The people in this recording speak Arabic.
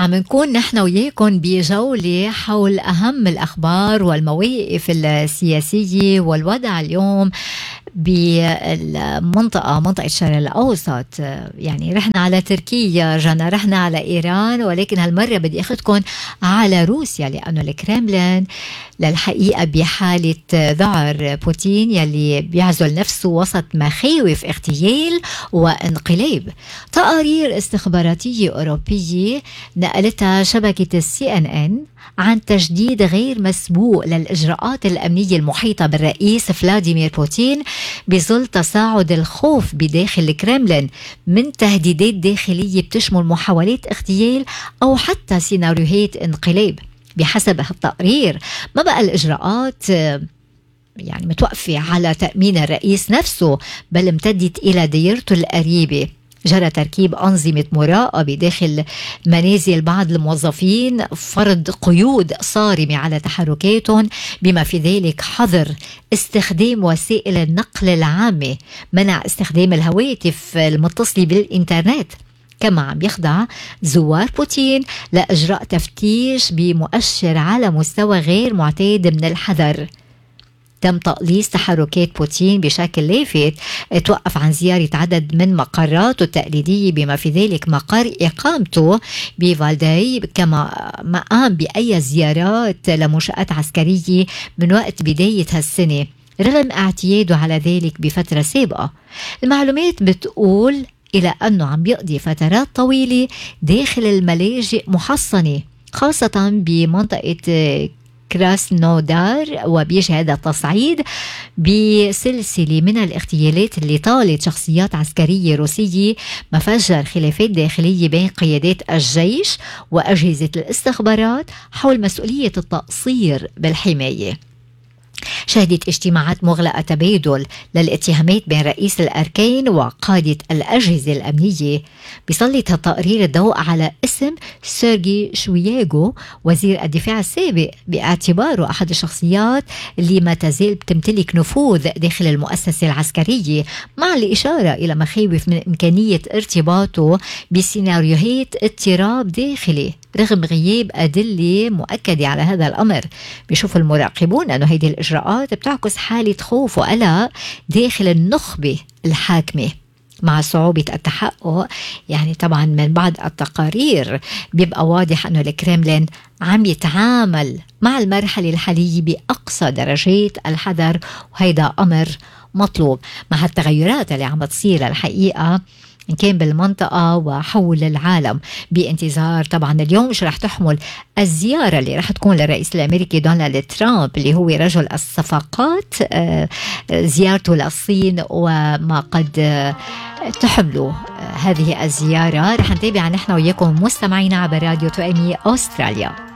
عم نكون نحن وياكم بجولة حول أهم الأخبار والمواقف السياسية والوضع اليوم منطقة الشرق الأوسط. يعني رحنا على تركيا، رحنا على إيران، ولكن هالمرة بدي أخذكم على روسيا، لأنه الكرملين للحقيقة بحالة ذعر بوتين يلي بيعزل نفسه وسط مخاوف اغتيال وانقلاب. تقارير استخباراتية أوروبية نقلتها شبكة CNN عن تجديد غير مسبوق للإجراءات الأمنية المحيطة بالرئيس فلاديمير بوتين بظل تصاعد الخوف بداخل الكرملين من تهديدات داخلية بتشمل محاولات اغتيال أو حتى سيناريوهات انقلاب. بحسب التقرير ما بقى الإجراءات يعني متوقفة على تأمين الرئيس نفسه، بل امتدت إلى ديرته القريبة. جرى تركيب أنظمة مراقبة داخل منازل بعض الموظفين، فرض قيود صارمة على تحركاتهم بما في ذلك حظر استخدام وسائل النقل العامة، منع استخدام الهواتف المتصلة بالإنترنت. كما عم يخضع زوار بوتين لإجراء تفتيش بمؤشر على مستوى غير معتاد من الحذر. تم تقليص تحركات بوتين بشكل لافت، توقف عن زيارة عدد من مقراته التقليدية بما في ذلك مقر إقامته بفالداي، كما ما قام بأي زيارات لمنشآت عسكرية من وقت بداية هالسنة رغم اعتياده على ذلك بفترة سابقة. المعلومات بتقول إلى أنه عم يقضي فترات طويلة داخل الملاجئ محصنة، خاصة بمنطقة كراسنودار، وبيجي هذا التصعيد بسلسلة من الاغتيالات اللي طالت شخصيات عسكرية روسية، مفجر خلافات داخلية بين قيادات الجيش وأجهزة الاستخبارات حول مسؤولية التقصير بالحماية. شهدت اجتماعات مغلقة تبادل للاتهامات بين رئيس الأركان وقادة الأجهزة الأمنية. بيسلط التقرير الضوء على اسم سيرجي شويغو وزير الدفاع السابق باعتباره أحد الشخصيات اللي ما تزال بتمتلك نفوذ داخل المؤسسة العسكرية، مع الإشارة إلى مخاوف من إمكانية ارتباطه بسيناريوهات اضطراب داخلي رغم غياب أدلة مؤكدة على هذا الأمر. بيشوف المراقبون أن هذه الإجراءات بتعكس حالة خوف وقلق داخل النخبة الحاكمة مع صعوبة التحقق. يعني طبعا من بعض التقارير بيبقى واضح أنه الكرملين عم يتعامل مع المرحلة الحالية بأقصى درجات الحذر، وهيدا أمر مطلوب مع التغيرات اللي عم تصير الحقيقة إن كان بالمنطقة وحول العالم، بانتظار طبعا اليوم شو رح تحمل الزيارة اللي رح تكون للرئيس الأمريكي دونالد ترامب اللي هو رجل الصفقات، زيارته للصين وما قد تحمله هذه الزيارة. رح نتابع نحن وياكم مستمعينا عبر راديو 2 أستراليا.